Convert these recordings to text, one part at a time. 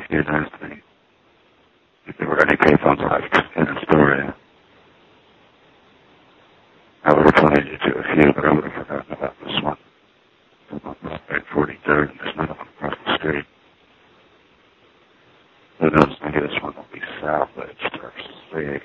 he had asked me if there were any payphones left in Astoria. I would have pointed you to a few, but I would have forgotten about this one. The one at 43rd, and there's none of them across the street. Who knows, maybe this one will be salvaged or saved.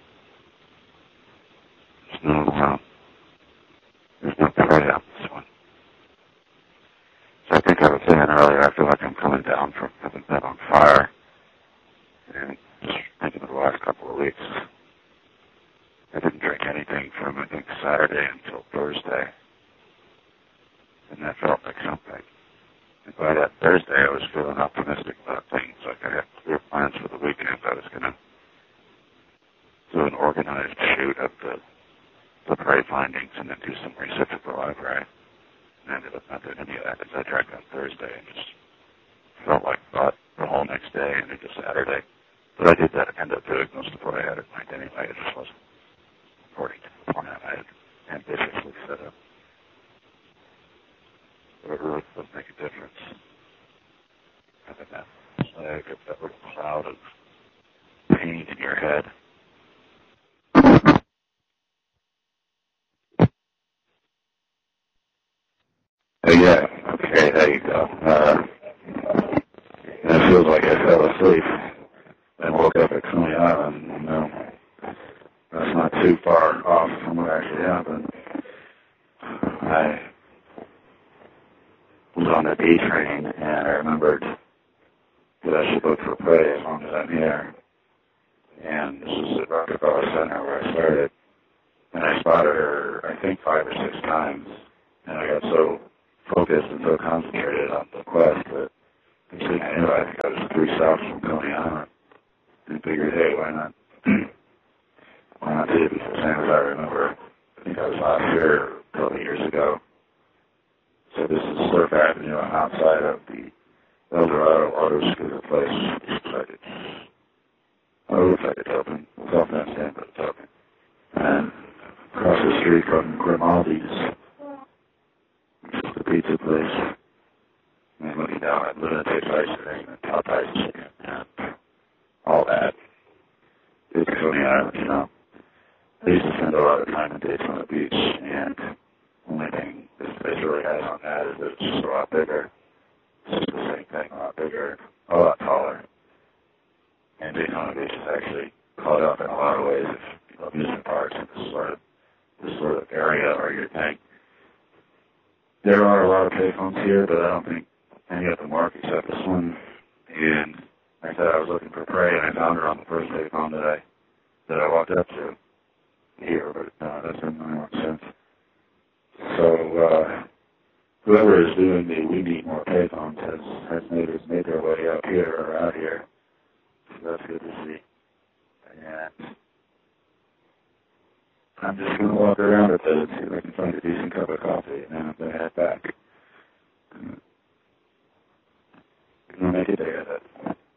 There's no prey on this one. So I think I was saying earlier, I feel like I'm coming down from having been on fire. And just thinking of the last couple of weeks, I didn't drink anything from, I think, Saturday until Thursday. And that felt like something. And by that Thursday, I was feeling optimistic about things. Like I had clear plans for the weekend. I was going to do an organized shoot of the prey findings and then do some research at the library. And I ended up not doing any of that because I drank on Thursday and just felt like thought the whole next day and into Saturday. But I did that. I ended up doing most of what I had in mind anyway. It just wasn't according to the plan I had ambitiously set up. But it really does make a difference. Having that slag of that little cloud of pain in your head. Yeah, okay, there you go. And it feels like I fell asleep and woke up at Coney Island. You know, that's not too far off from what actually happened. I was on the D train and I remembered that I should look for prey as long as I'm here. And this is at Rockefeller Center where I started. And I spotted her, I think, 5 or 6 times. And I got so focused and so concentrated on the quest that I think I was 3 stops from Coney Island. And figured, hey, why not see it before same as I remember. I think I was last here a couple of years ago. So this is Surf Avenue. I'm outside of the El Dorado Auto Scooter place. It looks like it's open. It's off that stand, but it's open. And across the street from Grimaldi's, which is the pizza place. And looking down at Lunatic's ice cream and Popeye's chicken and all that. It's Coney Island, you know. I used to spend a lot of time and days on the beach, and the only thing this place really has on that is that it's just a lot bigger. It's just the same thing, a lot bigger, a lot taller. And Daytona Beach is actually caught up in a lot of ways if you love amusement parks and this sort of area or your thing. There are a lot of payphones here, but I don't think any of them work except this one. And like I said, I was looking for prey, and I found her on the first payphone that I walked up to here, but that doesn't make sense. So whoever is doing the We Need More Payphones has made their way up here or out here. So that's good to see. And I'm just going to walk around a bit and see if I can find a decent cup of coffee, and then I'm going to head back. I'm going to make a day of it.